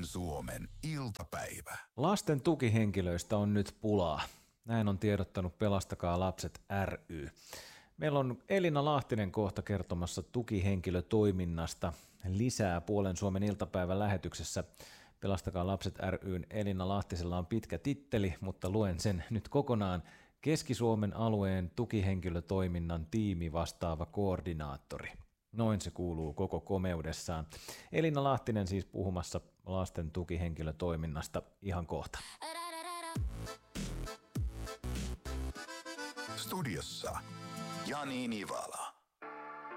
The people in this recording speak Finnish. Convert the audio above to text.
Suomen iltapäivä. Lasten tukihenkilöistä on nyt pulaa. Näin on tiedottanut Pelastakaa lapset ry. Meillä on Elina Lahtinen kohta kertomassa tukihenkilötoiminnasta lisää Puolen Suomen iltapäivän lähetyksessä. Pelastakaa lapset ry:n Elina Lahtisella on pitkä titteli, mutta luen sen nyt kokonaan. Keski-Suomen alueen tukihenkilötoiminnan tiimi vastaava koordinaattori. Noin se kuuluu koko komeudessaan. Elina Lahtinen siis puhumassa lasten tukihenkilötoiminnasta ihan kohta. Studiossa Jani Nivala.